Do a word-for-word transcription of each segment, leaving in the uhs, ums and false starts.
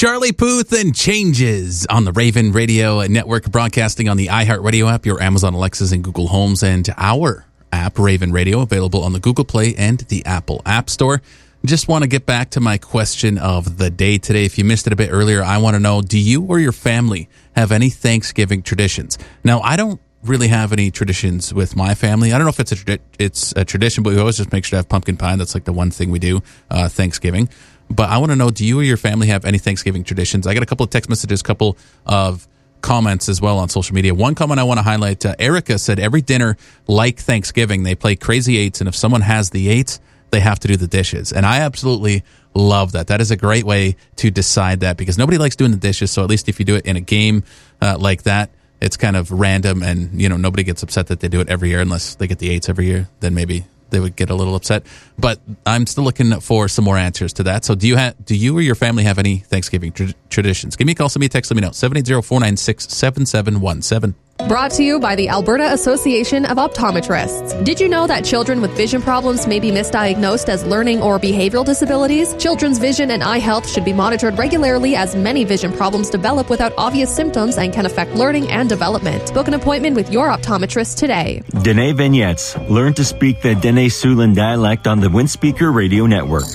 Charlie Puth and Changes on the Raven Radio Network, broadcasting on the iHeartRadio app, your Amazon Alexas and Google Homes, and our app, Raven Radio, available on the Google Play and the Apple App Store. Just want to get back to my question of the day today. If you missed it a bit earlier, I want to know, do you or your family have any Thanksgiving traditions? Now, I don't really have any traditions with my family. I don't know if it's a tradi- it's a tradition, but we always just make sure to have pumpkin pie. That's like the one thing we do, uh, Thanksgiving. But I want to know, do you or your family have any Thanksgiving traditions? I got a couple of text messages, a couple of comments as well on social media. One comment I want to highlight, uh, Erica said, every dinner like Thanksgiving, they play Crazy Eights, and if someone has the eights, they have to do the dishes. And I absolutely love that. That is a great way to decide that, because nobody likes doing the dishes. So at least if you do it in a game uh, like that, it's kind of random, and you know nobody gets upset that they do it every year unless they get the eights every year. Then maybe they would get a little upset. But I'm still looking for some more answers to that. So do you have, do you or your family have any Thanksgiving tra- traditions? Give me a call, send me a text, let me know. seven eight zero, four nine six, seven seven one seven. Brought to you by the Alberta Association of Optometrists. Did you know that children with vision problems may be misdiagnosed as learning or behavioral disabilities? Children's vision and eye health should be monitored regularly, as many vision problems develop without obvious symptoms and can affect learning and development. Book an appointment with your optometrist today. Dene Vignettes. Learn to speak the Dene Siouxland dialect on the Windspeaker Radio Network.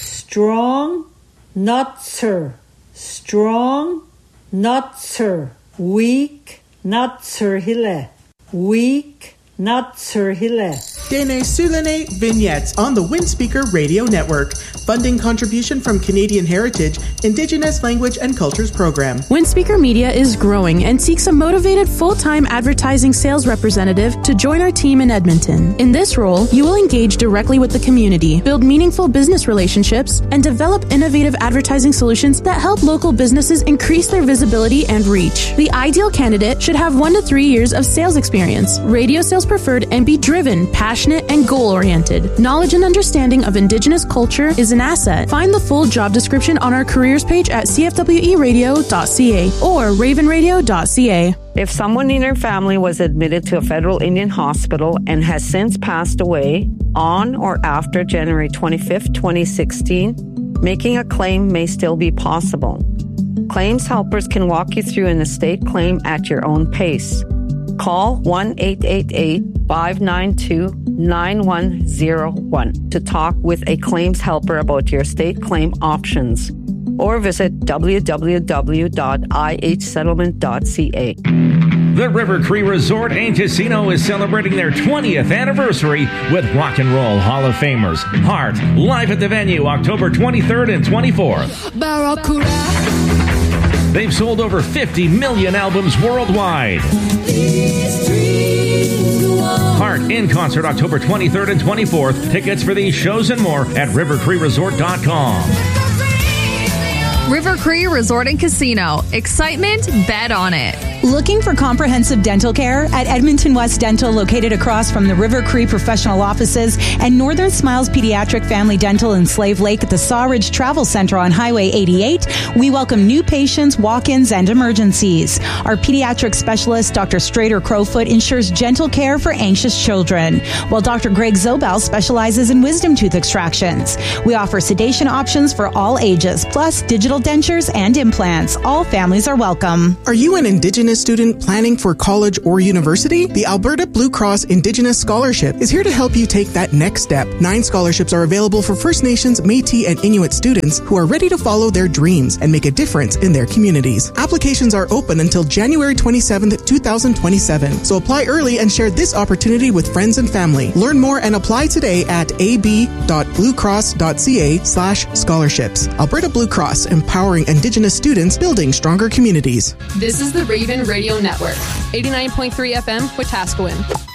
Strong, not sir. Strong, not sir. Weak, not Sir Hille. Weak, not Sir Hille. Dene Siouxland Vignettes on the Windspeaker Radio Network. Funding contribution from Canadian Heritage, Indigenous Language and Cultures Program. Windspeaker Media is growing and seeks a motivated full-time advertising sales representative to join our team in Edmonton. In this role, you will engage directly with the community, build meaningful business relationships, and develop innovative advertising solutions that help local businesses increase their visibility and reach. The ideal candidate should have one to three years of sales experience, radio sales preferred, and be driven, passionate, and goal-oriented. Knowledge and understanding of Indigenous culture is an asset. Find the full job description on our careers page at c f w e radio dot c a or raven radio dot c a. If someone in your family was admitted to a federal Indian hospital and has since passed away on or after January twenty-fifth, twenty sixteen, making a claim may still be possible. Claims helpers can walk you through an estate claim at your own pace. Call one eight eight eight, five nine two, nine one zero one to talk with a claims helper about your estate claim options, or visit w w w dot i h settlement dot c a. The River Cree Resort and Casino is celebrating their twentieth anniversary with Rock and Roll Hall of Famers Heart, live at the venue October twenty-third and twenty-fourth. They've sold over fifty million albums worldwide. Heart in concert October twenty-third and twenty-fourth. Tickets for these shows and more at river cree resort dot com. River Cree Resort and Casino. Excitement, bet on it. Looking for comprehensive dental care? At Edmonton West Dental, located across from the River Cree professional offices and Northern Smiles Pediatric Family Dental in Slave Lake at the Sawridge Travel Center on Highway eighty-eight, we welcome new patients, walk-ins, and emergencies. Our pediatric specialist, Doctor Strader Crowfoot, ensures gentle care for anxious children, while Doctor Greg Zobel specializes in wisdom tooth extractions. We offer sedation options for all ages, plus digital dentures and implants. All families are welcome. Are you an Indigenous student planning for college or university? The Alberta Blue Cross Indigenous Scholarship is here to help you take that next step. Nine scholarships are available for First Nations, Métis, and Inuit students who are ready to follow their dreams and make a difference in their communities. Applications are open until January twenty-seventh, twenty twenty-seven. So apply early and share this opportunity with friends and family. Learn more and apply today at a b dot blue cross dot c a slash scholarships. Alberta Blue Cross, empowering Indigenous students, building stronger communities. This is the Raven Radio Network, eighty-nine point three F M, Wetaskiwin.